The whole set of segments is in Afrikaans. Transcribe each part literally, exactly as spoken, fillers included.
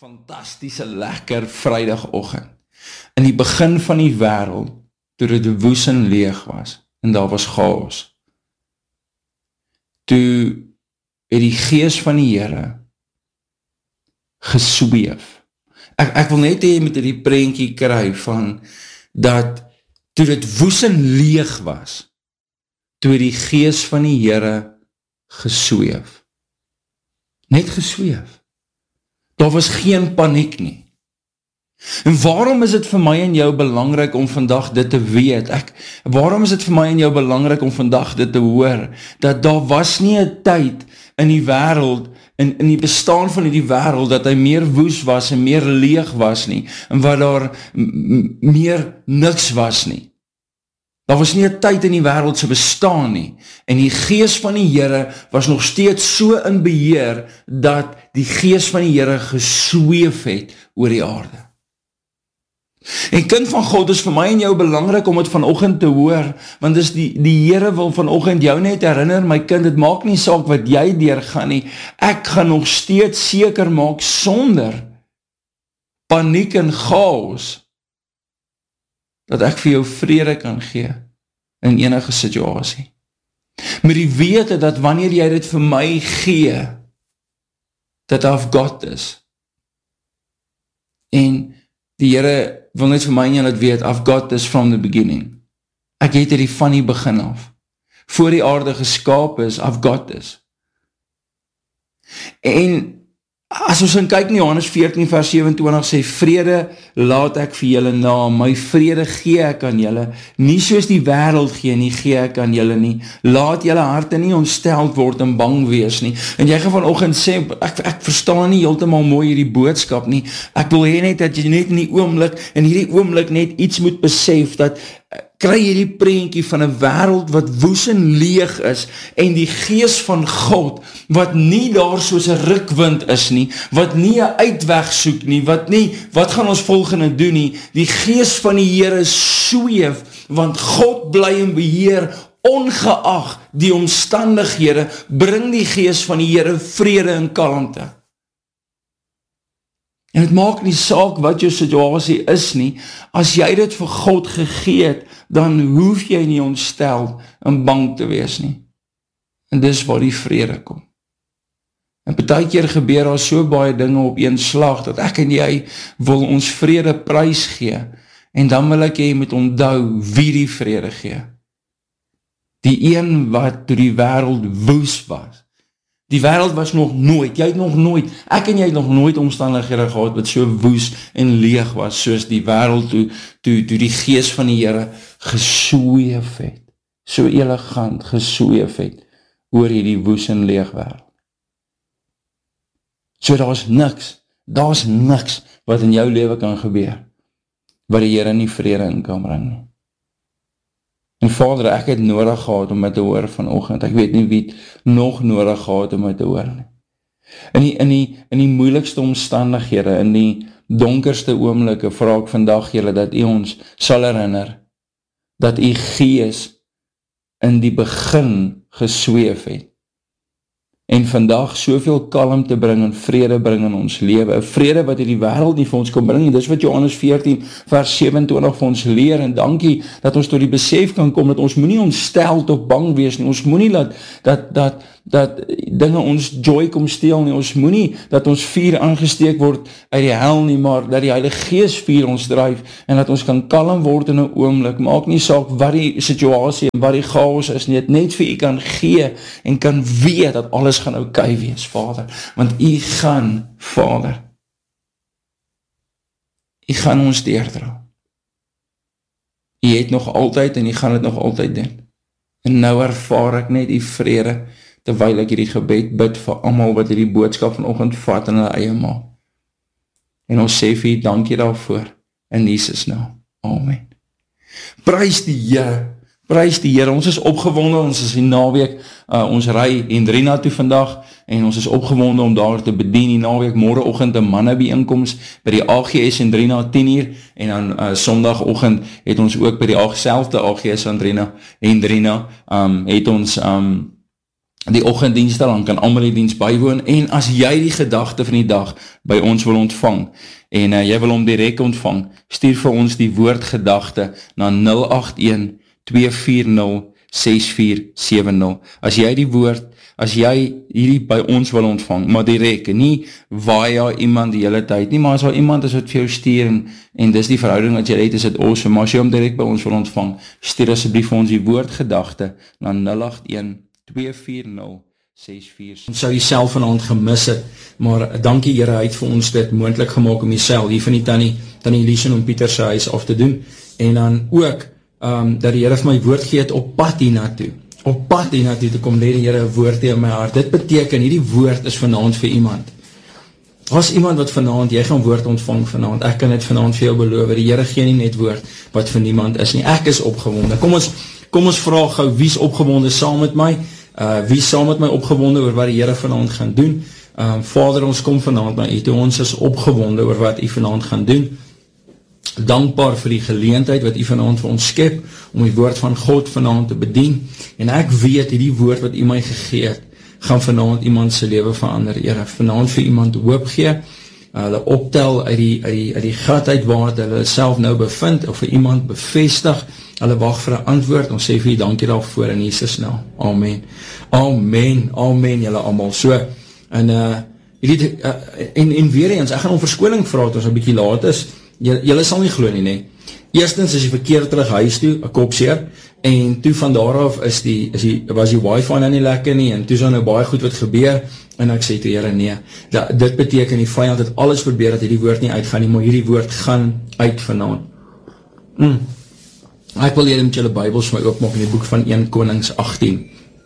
fantastiese, lekker Vrydagoggend, in die begin van die wêreld, toe dit woes en leeg was, en daar was chaos, toe het die gees van die Here gesweef. Ek, ek wil net hê met die prentjie kry van, dat toe dit woes en leeg was, toe het die gees van die Here gesweef. Net gesweef. Daar was geen paniek nie. En waarom is dit vir my en jou belangrik om vandag dit te weet? Ek, waarom is dit vir my en jou belangrik om vandag dit te hoor? Dat daar was nie 'n tyd in die wêreld, in, in die bestaan van die wêreld, dat hy meer woes was en meer leeg was nie, en wat daar m- meer niks was nie. Daar was nie 'n tyd in die wêreld se bestaan nie, en die gees van die Here was nog steeds so in beheer, dat die gees van die Here gesweef het oor die aarde. En kind van God, is vir my en jou belangrik om het vanoggend te hoor, want dis die, die Here wil vanoggend jou net herinner, my kind, het maak nie saak wat jy deurgaan nie, ek gaan nog steeds seker maak, sonder paniek en chaos, dat ek vir jou vrede kan gee, in enige situasie. Met die wete, dat wanneer jy dit vir my gee, dat I've got this. En die Here wil net vir my en jy laat weet, I've got this from the beginning. Ek het hierdie van die begin af. Voor die aarde geskaap is, I've got this. En as ons in kyk in Johannes veertien vers sewe-en-twintig sê, vrede laat ek vir julle na, my vrede gee ek aan julle, nie soos die wêreld gee nie, gee ek aan julle nie, laat julle harte nie ontsteld word en bang wees nie. En jy gaan vanoggend sê, ek, ek verstaan nie heeltemal mooi hierdie boodskap nie, ek wil hê net dat jy net in die oomblik, in hierdie oomblik net iets moet besef, dat kry jy die prentjie van 'n wêreld wat woes en leeg is, en die gees van God, wat nie daar soos 'n rukwind is nie, wat nie 'n uitweg soek nie, wat nie, wat gaan ons volgende doen nie, die gees van die Here sweef, want God bly in beheer, ongeag die omstandighede, bring die gees van die Here vrede en kalmte. En het maak nie saak wat jou situasie is nie, as jy dit vir God gegee het, dan hoef jy nie ontstel en bang te wees nie. En dis waar die vrede kom. En partykeer gebeur daar so baie dinge op een slag, dat ek en jy wil ons vrede prys gee, en dan wil ek jy moet onthou wie die vrede gee. Die een wat toe die wêreld woes was. Die wêreld was nog nooit, jy het nog nooit, ek en jy het nog nooit omstandighede gehad wat so woes en leeg was, soos die wêreld toe, toe, toe die gees van die Here gesweef het, so elegant gesweef het, oor hierdie woes en leeg wêreld. So daar is niks, daar is niks wat in jou lewe kan gebeur, wat die Here nie vrede in kan bring nie. En Vader, ek het nodig gehad om my te hoor vanoggend. Ek weet nie wie het nog nodig gehad om my te hoor nie. In die, in die, in die moeilikste omstandighede, in die donkerste oomblikke, vra ek vandag julle dat u ons sal herinner, dat u gees in die begin gesweef het. En vandag soveel kalmte bring en vrede bring in ons lewe, 'n vrede wat hierdie wêreld nie vir ons kon bring, en dis wat Johannes veertien vers sewe-en-twintig vir ons leer, en dankie dat ons tot die besef kan kom, dat ons moenie ontstel of bang wees nie, ons moenie laat, dat, dat, dat dinge ons joy kom steel nie, ons moenie dat ons vuur aangesteek word uit die hel nie, maar dat die Heilige Gees vuur ons dryf, en dat ons kan kalm word in 'n oomblik, maak nie saak wat die situasie en wat die chaos is nie, het net vir u kan gee, en kan weet dat alles gaan oké okay wees, Vader, want u gaan, Vader, u gaan ons deurdra. U het nog altyd, en u gaan het nog altyd doen. En nou ervaar ek net die vrede, terwyl ek hierdie gebed bid vir almal wat hierdie boodskap vanoggend vat in hulle eie maak. En ons sê vir u dankie daarvoor, in Jesus naam. Amen. Prys die Here, prys die Here, ons is opgewonde, ons is die naweek, uh, ons ry Hendrina toe vandag, en ons is opgewonde om daar te bedien, die naweek, morgenoggend 'n manne byeenkoms, by die A G S Hendrina tien uur, en dan uh, sondagoggend het ons ook by die selfde A G S Hendrina, Hendrina um, het ons um, die oggenddienste, dan kan almal die diens bywoon, en as jy die gedagte van die dag by ons wil ontvang, en uh, jy wil hom direk ontvang, stuur vir ons die woordgedagte na nul agt een twee vier nul ses vier sewe nul. As jy die woord, as jy hierdie by ons wil ontvang, maar direk, nie via iemand die hele tyd, nie, maar as al iemand is wat vir jou stuur, en, en dis die verhouding wat jy het, is het awesome, maar as jy hom direk by ons wil ontvang, stuur asseblief vir ons die woordgedagte na nul agt een twee vier nul ses vier. Ons sou die sel vanaand gemis het, maar dankie Here, hy het vir ons dit moontlik gemaak om die sel hier van die tannie, tannie Elise en Pieter se huis af te doen, en dan ook, um, dat die Here vir my woord gee het op pad hiernatoe, op pad hiernatoe te kom, lê die Here 'n woord in my hart. Dit beteken, hierdie woord is vanaand vir iemand. As iemand wat vanaand, jy gaan woord ontvang vanaand, ek kan dit vanaand vir jou beloof, die Here gee nie net woord wat vir niemand is nie, ek is opgewonde. Kom ons, kom ons vraag gou, wie is opgewonde saam met my? Uh, wie saam met my opgewonde oor wat die Here vanaand gaan doen? Um, Vader, ons kom vanaand na U toe, ons is opgewonde oor wat U vanaand gaan doen. Dankbaar vir die geleentheid wat U vanaand vir ons skep, om die woord van God vanaand te bedien, en ek weet, die woord wat U my gegee het, gaan vanaand iemand se lewe verander, Here, vanaand vir iemand hoop gee, hulle optel uit die, uit die, uit die gat uit waar hulle self nou bevind, of vir iemand bevestig, hulle wag vir 'n antwoord, ons sê vir U dankie daarvoor in Jesus naam, amen, amen, amen, julle almal, so, en, uh, die, uh, en, en weer eens, ek gaan om verskoning vra, het ons 'n bietjie laat is, julle sal nie glo nie, nee. Eerstens is die verkeer terug huis toe, 'n kop seer, en toe van daar af is die, is die, was die wifi nou nie lekker nie, en toe is daar nou baie goed wat gebeur, en ek sê toe, Here, nee, da, dit beteken die vyand het alles probeer dat hierdie woord nie uitgaan nie, maar hierdie woord gaan uit vanaand. Mm. Ek wil hier met julle Bybels my oopmaak in die boek van Eerste Konings agttien,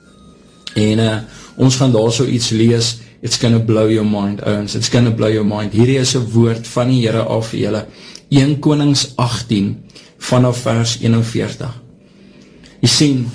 en uh, ons gaan daar so iets lees, it's gonna blow your mind, ouens, it's gonna blow your mind, hierdie is 'n woord van die Here af vir julle, Eerste Konings agttien, vanaf vers eenenveertig. Jy sien,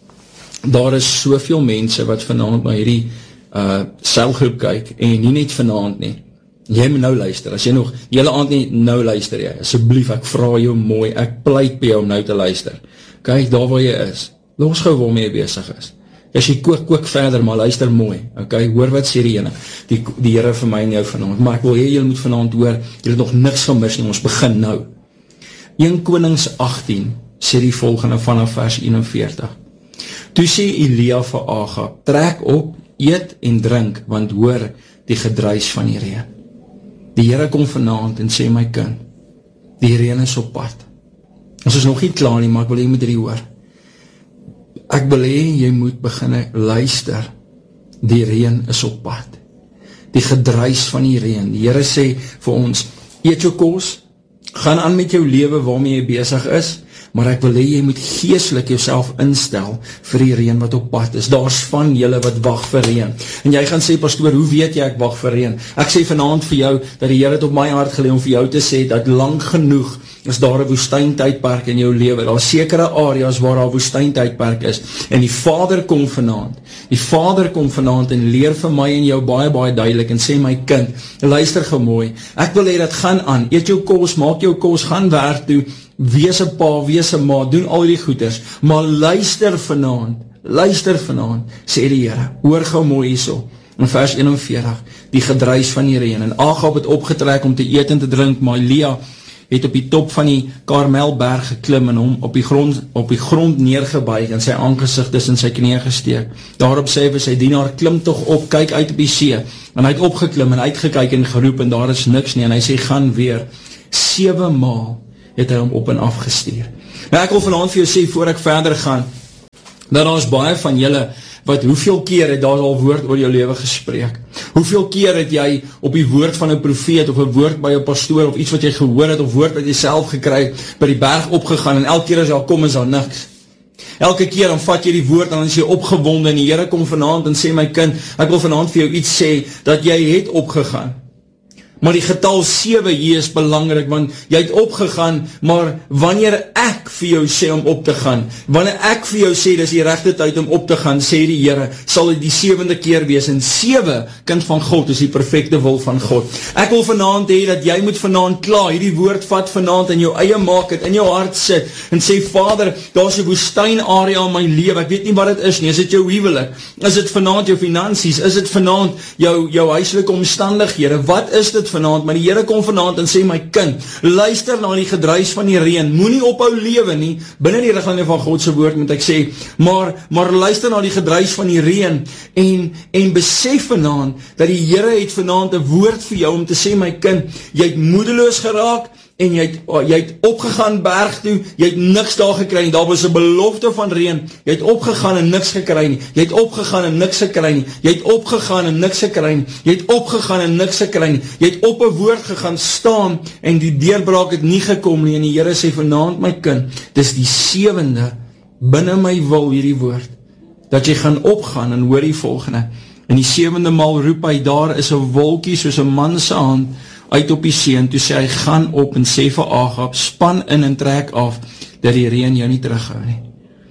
daar is soveel mense wat vanaand na hierdie uh, selgroep kyk, en nie net vanaand nie, jy moet nou luister, as jy nog, jylle aand nie, nou luister jy, asseblief, ek vra jou mooi, ek pleit by jou om nou te luister, kyk, daar waar jy is, los gou waarmee jy besig is, as jy kook, kook verder, maar luister mooi, ok, hoor wat sê die ene, die, die Here vir my en jou vanaand, maar ek wil hê, jy moet vanaand hoor, jy het nog niks gemis nie, ons begin nou. Eerste Konings agttien, sê die volgende vanaf vers eenenveertig. Toe sê Elia vir Agab, trek op, eet en drink, want hoor die gedruis van die reën. Die Here kom vanaand en sê, my kind, die reën is op pad. Ons is nog nie klaar nie, maar ek wil jy moet hierdie hoor. Ek wil hê, jy moet begin luister, die reën is op pad. Die gedruis van die reën. Die Here sê vir ons, eet jou kos, gaan aan met jou lewe waarmee jy besig is, maar ek wil hê jy moet geestelik jouself instel vir die reën wat op pad is. Daar's van julle wat wag vir reën. En jy gaan sê, pastoor, hoe weet jy ek wag vir reën? Ek sê vanaand vir jou, dat die Here het op my hart gelê om vir jou te sê, dat lang genoeg is daar 'n woestyntydperk in jou lewe. Daar's sekere areas waar daar 'n woestyntydperk is. En die Vader kom vanaand. Die Vader kom vanaand en leer vir my en jou baie baie duidelik en sê, my kind, luister gou mooi. Ek wil hê dit gaan aan. Eet jou kos, maak jou kos, gaan werk toe. Wees 'n pa, wees 'n ma, doen al die goeders, maar luister vanaand, luister vanaand, sê die Here, hoor gou mooi hierso, in vers eenenveertig, die gedruis van die reën, en Agab het opgetrek om te eet en te drink, maar Elia het op die top van die Karmelberg geklim en hom op die grond, op die grond neergebuig en sy aangesig tussen sy knieë gesteek. Daarop sê hy vir sy dienaar, klim tog op, kyk uit op die see, en hy het opgeklim en uitgekyk en geroep, en daar is niks nie, en hy sê, gaan weer, sewe maal, het hy hom op en af gestuur. Nou ek wil vanaand vir jou sê, voor ek verder gaan, dat daar is baie van julle, wat hoeveel keer het daar al woord oor jou lewe gespreek? Hoeveel keer het jy op die woord van 'n profeet, of 'n woord by 'n pastoor, of iets wat jy gehoor het, of woord wat jy self gekry, by die berg opgegaan, en elke keer as jy kom is daar niks. Elke keer dan vat jy die woord, en dan is jy opgewonde, en die Here kom vanaand en sê, my kind, ek wil vanaand vir jou iets sê, dat jy het opgegaan. Maar die getal sewe hier is belangrik, want jy het opgegaan, maar wanneer ek vir jou sê om op te gaan, wanneer ek vir jou sê, dis die regte tyd om op te gaan, sê die Here, sal dit die sewende keer wees, en sewe, kind van God, is die perfekte wil van God. Ek wil vanaand hê, dat jy moet vanaand klaar, hierdie woord vat vanaand in jou eie maak, het in jou hart sit, en sê, Vader, daar is 'n woestyn area in my lewe, ek weet nie wat dit is nie, is dit jou huwelik, is dit vanaand jou finansies, is dit vanaand jou, jou huislike omstandighede, wat is dit vanaand, maar die Here kom vanaand en sê, my kind, luister na die gedruis van die reën, moenie ophou lewe nie, binne die riglyne van God se woord moet ek sê, maar, maar luister na die gedruis van die reën, en, en besef vanaand, dat die Here het vanaand 'n woord vir jou, om te sê, my kind, jy het moedeloos geraak, en jy het, jy het opgegaan berg toe, jy het niks daar gekry nie, daar was 'n belofte van reën, jy het opgegaan en niks gekry nie, jy het opgegaan en niks gekry nie, jy het opgegaan en niks gekry nie, jy het opgegaan en niks gekry nie, jy het op 'n woord gegaan staan, en die deurbraak het nie gekom nie, en die Here sê vanaand my kind, dis die sewende, binne my wil hierdie woord, dat jy gaan opgaan, en hoor die volgende, en die sewende maal roep hy, daar is 'n wolkie soos 'n man se hand, uit op die see, en toe sê hy, gaan op en sê vir Agab, span in en trek af, dat die reën jou nie terughou nie.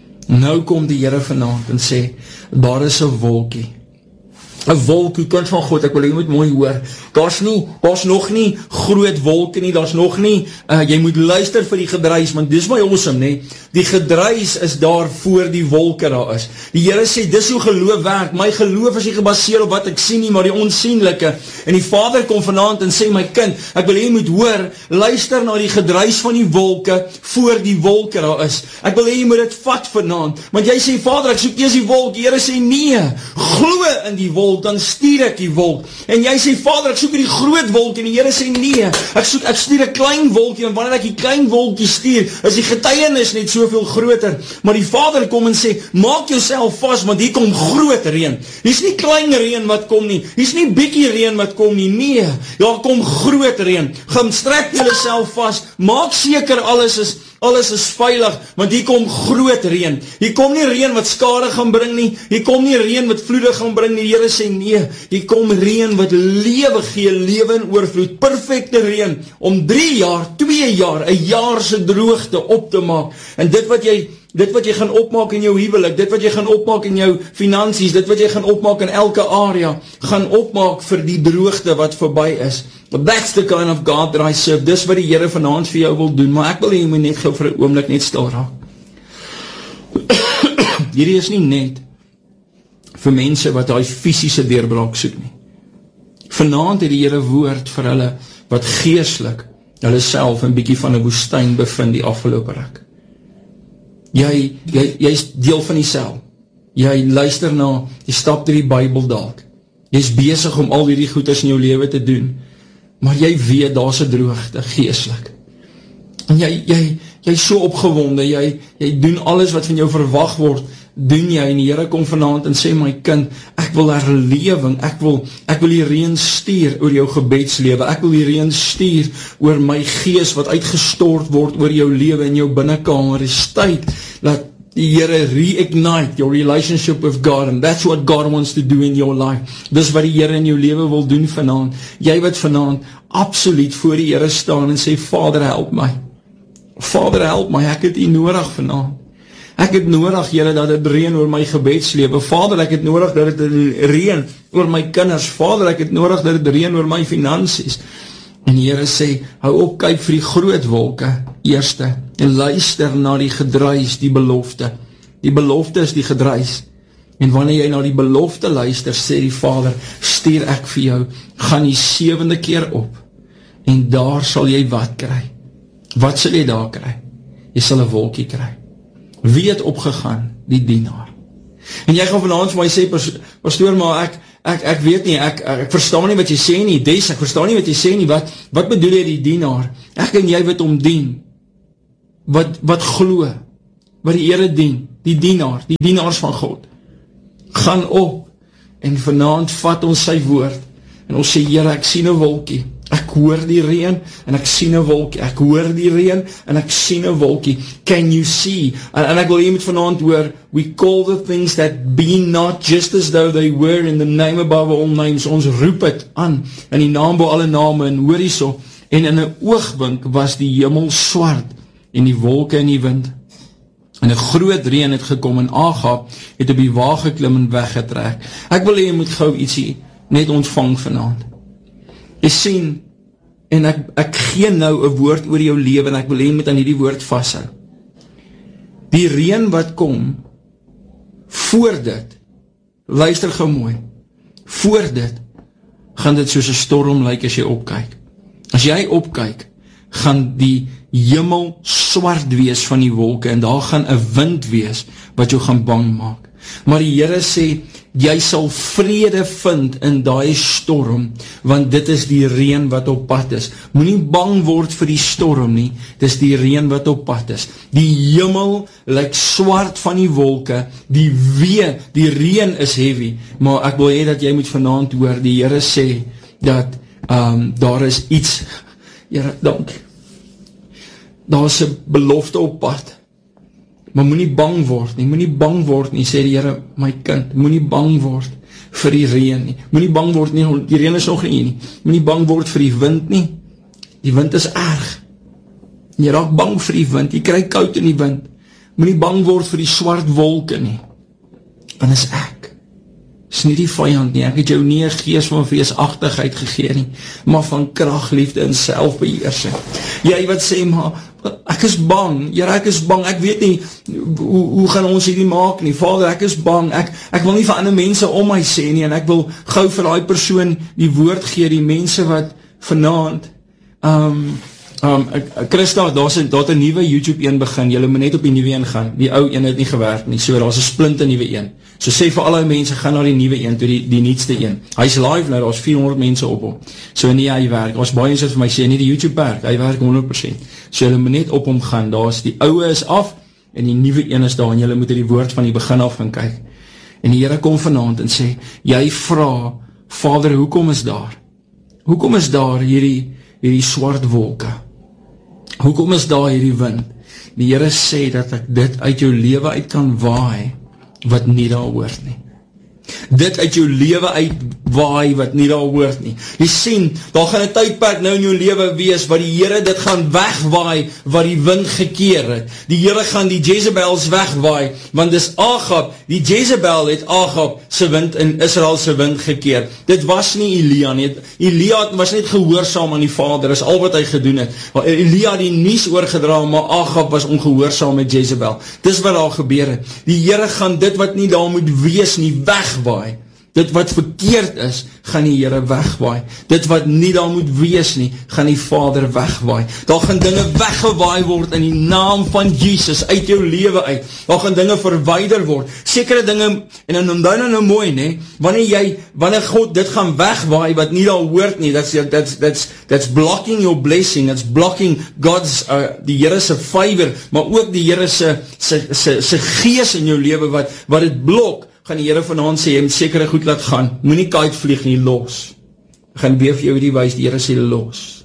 Nou kom die Here vanaand en sê, daar is 'n wolkie, 'n wolk, kind van God, ek wil jy moet mooi hoor, daar's nie, daar's nog nie groot wolke nie, daar's nog nie, uh, jy moet luister vir die gedruis, want dis my awesome, nee, die gedruis is daar voor die wolke daar is. Die Here sê, dis hoe geloof werk, my geloof is nie gebaseer op wat ek sien nie, maar die onsienlike, en die Vader kom vanaand en sê, my kind, ek wil jy moet hoor, luister na die gedruis van die wolke, voor die wolke daar is. Ek wil jy moet dit vat vanaand, want jy sê, Vader, ek soek eers die wolk, die Here sê, nee, glo in die wolk, dan stuur ek die wolk, en jy sê, Vader, ek soek die groot wolk, en die Here sê, nee, ek soek, ek stuur 'n klein wolkie, en wanneer ek die klein wolkie stuur, is die getuienis net soveel groter, maar die Vader kom en sê, maak jouself vas, want hier kom groot reën, hier's nie klein reën wat kom nie, hier's nie bietjie reën wat kom nie, nee, daar kom groot reën, gaan strek jouself vas, maak seker alles is, alles is veilig, want hier kom groot reën, hier kom nie reën wat skade gaan bring nie, hier kom nie reën wat vloede gaan bring nie, die Here sê nee, hier kom reën wat lewe gee, lewe in oorvloed, perfekte reën, om drie jaar, twee jaar, een jaar se droogte op te maak, en dit wat jy, dit wat jy gaan opmaak in jou huwelik, dit wat jy gaan opmaak in jou finansies, dit wat jy gaan opmaak in elke area, gaan opmaak vir die droogte wat verby is. But that's the kind of God that I serve. Dis wat die Here vanaand vir jou wil doen, maar ek wil jy moet net gou vir 'n oomblik net stil raak. Hierdie is nie net vir mense wat daai fisiese deurbraak soek nie. Vanaand het die Here woord vir hulle wat geestelik hulle self 'n bietjie van 'n woestyn bevind die afgelope ruk. Jy, jy, jy is deel van die sel. Jy luister na, jy stap deur die Bybel dalk. Jy is besig om al hierdie goeders in jou lewe te doen, maar jy weet, daar is 'n droogte, geestelik. En jy, jy, jy is so opgewonde, jy, jy doen alles wat van jou verwag word, doen jy, en die Here kom vanaand en sê, my kind, ek wil herlewing, ek wil, ek wil die reën stuur oor jou gebedslewe, ek wil die reën stuur oor my gees wat uitgestort word oor jou lewe in jou binnekamer. Is tyd dat die Here reignite your relationship with God, and that's what God wants to do in your life. Dis wat die Here in jou lewe wil doen vanaand. Jy wat vanaand absoluut voor die Here staan en sê, Vader, help my. Vader, help my, ek het U nodig vanaand. Ek het nodig, Here, dat dit reën oor my gebedslewe. Vader, ek het nodig dat dit reën oor my kinders. Vader, ek het nodig dat dit reën oor my finansies. En die Here sê, hou op, kyk vir die groot wolke, eerste, en luister na die gedruis, die belofte. Die belofte is die gedruis. En wanneer jy na die belofte luister, sê die Vader, stuur ek vir jou, gaan die sewende keer op, en daar sal jy wat kry. Wat sal jy daar kry? Jy sal 'n wolkie kry. Wie het opgegaan? Die dienaar. En jy gaan vanaand vir my sê, pastoor, maar ek, ek, ek weet nie, ek, ek, ek verstaan nie wat jy sê nie, Des, ek verstaan nie wat jy sê nie, wat, wat bedoel jy die dienaar? Ek en jy wat om dien, wat, wat glo, wat die Here dien, die dienaar, die dienaars van God, gaan op, en vanaand vat ons sy woord, en ons sê, Here, ek sien 'n wolkie, Ek hoor die reën en ek sien 'n wolkie. Ek hoor die reën en ek sien 'n wolkie. Can you see? En, en ek wil jy met vanaand hoor, we call the things that be not just as though they were in the name above all names. Ons roep het aan in die naam bo alle name en hoor hierso. En in 'n oogwink was die hemel swart en die wolke en die wind. En 'n groot reën het gekom en Agab het op die wa geklim en weggetrek. Ek wil hê jy moet gou ietsie net ontvang vanaand. Jy sien, en ek, ek gee nou 'n woord oor jou lewe en ek wil hê jy moet aan hierdie woord vashou. Die reën wat kom, voor dit, luister gou mooi, voor dit, gaan dit soos 'n storm lyk as jy opkyk. As jy opkyk, gaan die hemel swart wees van die wolke en daar gaan 'n wind wees wat jou gaan bang maak. Maar die Here sê, jy sal vrede vind in daai storm, want dit is die reën wat op pad is. Moenie bang word vir die storm nie, dis die reën wat op pad is. Die hemel lyk swart van die wolke, die wee, die reën is heavy, maar ek wil hê dat jy moet vanaand hoor, die Here sê, dat um, daar is iets, Here, dank, daar is 'n belofte op pad, maar moenie bang word nie, moenie bang word nie, sê die Here, my kind, moenie bang word vir die reën nie, moenie bang word nie, die reën is nog nie nie, moenie bang word vir die wind nie, die wind is erg, jy raak bang vir die wind, jy kry koud in die wind, moenie bang word vir die swart wolke nie, want is ek, is nie die vyand nie, ek het jou nie 'n gees van vreesagtigheid gegee nie, maar van krag, liefde en selfbeheersing. Jy wat sê, maar ek is bang, Here, ek is bang, ek weet nie, hoe, hoe gaan ons hierdie maak nie, Vader, ek is bang, ek, ek wil nie vir ander mense om my sê nie, en ek wil gou vir daai persoon die woord gee, die mense wat vanaand, um, um, Christa, daar is daar 'n nuwe YouTube een begin, julle moet net op die nuwe een gaan, die ou een het nie gewerk nie, so daar is 'n splinte nuwe een, so sê vir al die mense, gaan na die nuwe een, toe die, die nuutste een, hy is live nou, daar is vierhonderd mense op hom, so nie hy werk, daar is baie mense vir my sê, nie die YouTube werk, hy werk honderd persent, so julle moet net op hom gaan, daar is die ouwe is af, en die nuwe een is daar, en julle moet die woord van die begin af gaan kyk, en die Here kom vanaand en sê, jy vra, Vader, hoekom is daar, hoekom is daar hierdie, hierdie swart wolke, hoekom is daar hierdie wind, die Here sê dat ek dit uit jou lewe uit kan waai, wat nie daar hoort nie. Dit uit jou lewe uit waai, wat nie daar hoort nie. Jy sien, daar gaan 'n tydperk nou in jou lewe wees, waar die Here dit gaan wegwaai, wat die wind gekeer het. Die Here gaan die Jezebels wegwaai, want dis Agab, die Jezebel het Agab se wind in Israel se wind gekeer. Dit was nie Elia nie, Elia was net gehoorsaam aan die Vader, is al wat hy gedoen het. Elia het die nuus oorgedra, maar Agab was ongehoorsaam met Jezebel. Dis wat daar gebeur het. Die Here gaan dit wat nie daar moet wees nie, wegwaai. Dit wat verkeerd is, gaan die Here wegwaai. Dit wat nie daar moet wees nie, gaan die Vader wegwaai. Daar gaan dinge weggewaai word in die naam van Jesus uit jou lewe uit. Daar gaan dinge verwyder word. Sekere dinge, en dan onthou nou nou mooi, nee, wanneer jy, wanneer God dit gaan wegwaai wat nie daar hoort nie, that's, that's, that's, that's blocking your blessing, that's blocking God's, uh, die Here se favor, maar ook die Here se, se, se, se gees in jou lewe wat, wat het blok, gaan die Here vanaand sê, jy moet sekere goed laat gaan, moenie kite vlieg nie, los. Ek gaan weer vir jou die wys, die Here sê, los.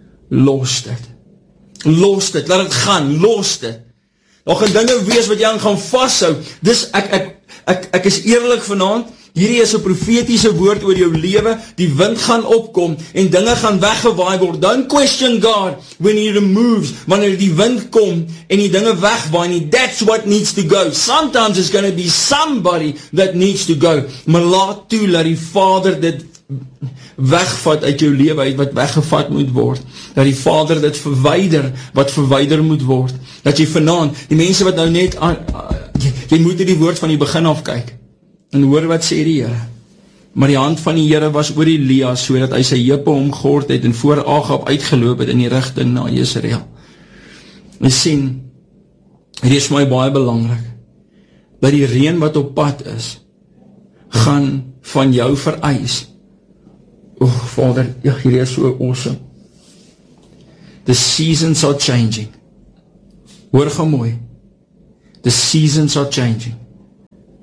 Los dit. Los dit, laat het gaan, los dit. Daar gaan dinge wees wat jy aan gaan vasthou. Dis, ek, ek, ek, ek is eerlik vanaand, hierdie is 'n profetiese woord oor jou lewe, die wind gaan opkom, en dinge gaan weggewaai word. Don't question God when he removes, wanneer die wind kom, en die dinge wegwaai nie, that's what needs to go. Sometimes it's going to be somebody that needs to go, maar laat toe, laat die Vader dit wegvat uit jou lewe uit, wat weggevat moet word, dat die Vader dit verwyder, wat verwyder moet word, dat jy vanaand, die mense wat nou net, aan, jy, jy moet die woord van die begin af kyk, en hoor wat sê die Here, maar die hand van die Here was oor Elia, so dat hy sy heupe omgord het, en voor Agab uitgeloop het in die rigting na Jezreel. En sien, dit is my baie belangrik, dat die reën wat op pad is, gaan van jou vereis. O, oh, Vader, ja, hier is so awesome. The seasons are changing. Hoor gaan mooi. The seasons are changing.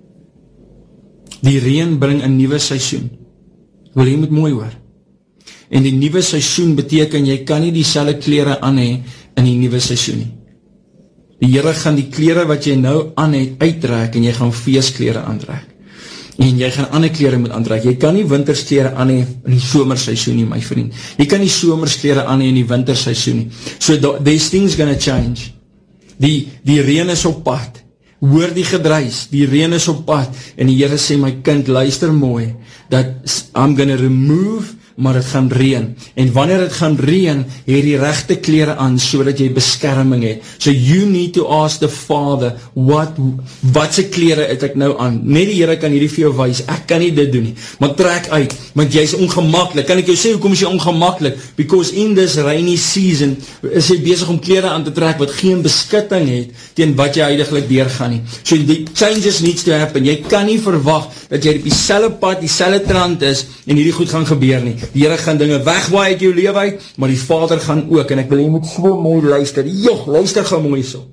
Die reën bring 'n nuwe seisoen. Wil jy moet mooi hoor. En die nuwe seisoen beteken, jy kan nie dieselfde klere aan hê in die nuwe seisoen nie. Die Here gaan die klere wat jy nou aan het uittrek, en jy gaan feesklere aantrek. En jy gaan ander klere moet aantrek. Jy kan nie wintersklere aan hê in die somerseisoen nie, my vriend. Jy kan nie somersklere aan hê in die winterseisoen nie. So these things gonna change. Die, die reën is op pad. Hoor die gedruis, die reën is op pad. En die Here sê, my kind, luister mooi, dat I'm gonna remove, maar het gaan reën. En wanneer het gaan reën, het die regte klere aan, so dat jy beskerming het. So you need to ask the Father, what, wat se klere het ek nou aan? Net die Here kan hierdie vir jou wys, ek kan nie dit doen nie. Maar trek uit, want jy is ongemaklik. Kan ek jou sê, hoekom is jy ongemaklik? Because in this rainy season, is jy besig om klere aan te trek, wat geen beskutting het, teen wat jy huidiglik deurgaan nie. So the changes needs to happen. Jy kan nie verwag, dat jy op dieselfde pad, dieselfde trant is, en hierdie goed gaan gebeur nie. Die Here gaan dinge wegwaai uit jou lewe uit, maar die Vader gaan ook, en ek wil jy moet so mooi luister, joh, luister gaan mooi so.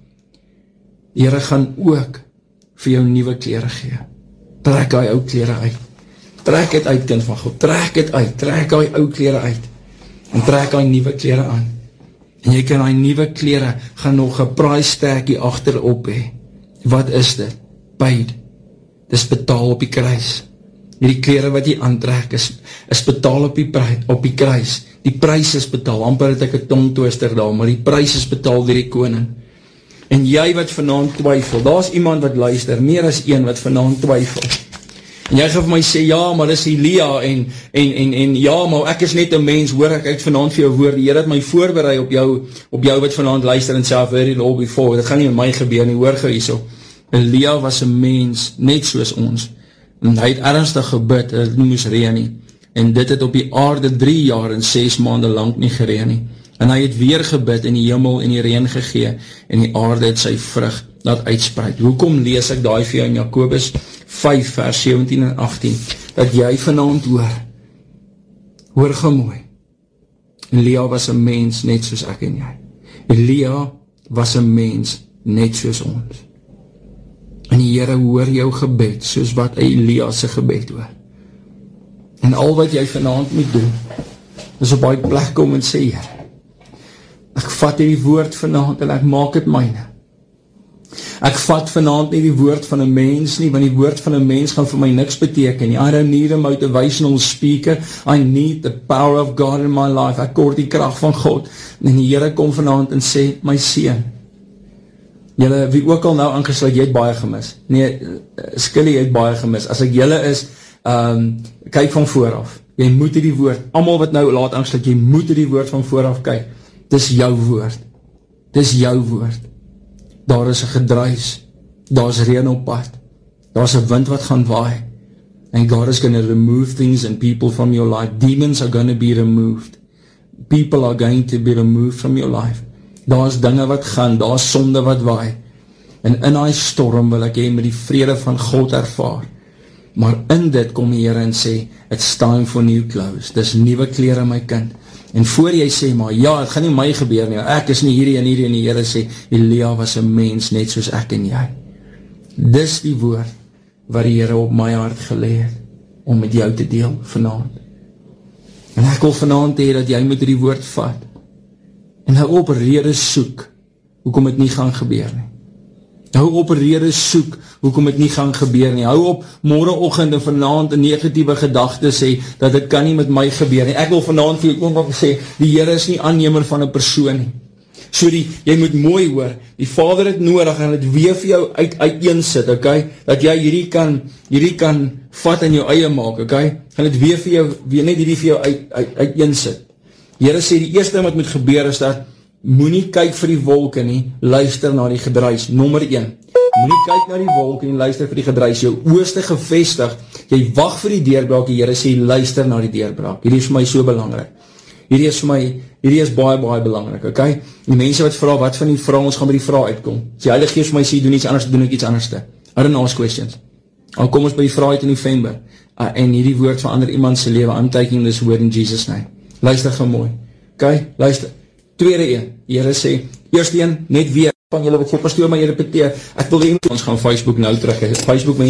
Die Here gaan ook vir jou nuwe klere gee. Trek hy ou klere uit. Trek het uit, kind van God, trek het uit, trek hy ou klere uit, en trek hy nuwe klere aan. En jy kan hy nuwe klere, gaan nog 'n price taggie agterop hê. Wat is dit? Paid. Dis betaal op die kruis. Die klere wat jy aantrek is, is betaal op die, op die kruis. Die prys is betaal, amper het ek 'n tongtwister daar, maar die prys is betaal deur die koning. En jy wat vanaand twyfel, daar is iemand wat luister, meer as een wat vanaand twyfel. En jy gaan vir my sê, ja, maar dis Elia, en, en, en, en ja, maar ek is net 'n mens, hoor ek uit vanaand vir jou woord, die Here het my voorberei op jou, op jou wat vanaand luister en sê, I've heard it all before, dit gaan nie in my gebeur nie, hoor gou hierso. Elia was 'n mens, net soos ons, en hy het ernstig gebid, het nie moes reën nie, en dit het op die aarde drie jaar en ses maande lang nie gereën nie, en hy het weer gebid in die hemel en die reën gegee, en die aarde het sy vrug laat uitspreid. Hoekom lees ek daai vir jou in Jakobus vyf vers sewentien en agttien, dat jy vanaand hoor, hoor gou mooi, Elia was 'n mens net soos ek en jy, Elia was 'n mens net soos ons, en die Here hoor jou gebed, soos wat Elia se gebed hoor. En al wat jy vanaand moet doen, is op die plek kom en sê, Here, ek vat hierdie woord vanaand en ek maak het myne. Ek vat vanaand nie die woord van 'n mens nie, want die woord van 'n mens gaan vir my niks beteken nie. I don't need a motivational speaker, I need the power of God in my life. Ek kort die krag van God, en die Here kom vanaand en sê, my seun, julle, wie ook al nou aangesluit, jy het baie gemis. Nee, Skilly het baie gemis. As ek julle is, um, kyk van vooraf. Jy moet die woord, almal wat nou laat aangesluit, jy moet die woord van vooraf kyk. Dis jou woord. Dis jou woord. Daar is 'n gedruis. Daar is reën op pad. Daar is 'n wind wat gaan waai. And God is going to remove things and people from your life. Demons are going to be removed. People are going to be removed from your life. Daar is dinge wat gaan, daar is sonde wat waai. En in die storm wil ek jy met die vrede van God ervaar. Maar in dit kom die Here en sê, it's time for new clothes. Dis nuwe klere, my kind. En voor jy sê, maar ja, het gaan nie my gebeur nie, ek is nie hierdie en hierdie en die Here sê, Elia was 'n mens net soos ek en jy. Dis die woord wat die Here op my hart gelê het, om met jou te deel vanaand. En ek wil vanaand hê dat jy moet die woord vat, en hou op redes soek, hoekom het nie gaan gebeur nie. Hou op redes soek, hoekom het nie gaan gebeur nie. Hou op môreoggend en vanaand 'n negatiewe gedagte sê, dat dit kan nie met my gebeur nie. Ek wil vanaand vir jou ook sê, die Here is nie aannemer van 'n persoon nie. So die, jy moet mooi hoor, die Vader het nodig, en het weer vir jou uit, uiteensit, okay? Dat jy hierdie kan, hierdie kan vat en jou eie maak, okay? En het weer vir jou, weer net hierdie vir jou uit, uit, uiteensit. Die Here sê, die eerste wat moet gebeur is dat, moenie kyk vir die wolke nie, luister na die gedruis, nommer een. Moenie kyk na die wolke en luister vir die gedruis, jou ooste gevestig, jy wag vir die deurbraak, die Here sê, luister na die deurbraak. Hierdie is vir my so belangrik. Hierdie is vir my, hierdie is baie, baie belangrik, okay? Die mense wat vra, wat van die vraag, ons gaan by die vraag uitkom. As die Heilige Gees vir my sê, doen iets anders, doen ek iets anders. I don't ask questions. Al kom ons by die vraag uit in November, uh, en hierdie woord verander iemand se lewe, I'm taking this word in Jesus' name. Luister gaan mooi, okay? Luister. Tweede een, die Here sê, eerste een, net weer, van julle wat sê, pastoor, maar jy repeteer, ek wil nie, ons gaan Facebook nou terug, Facebook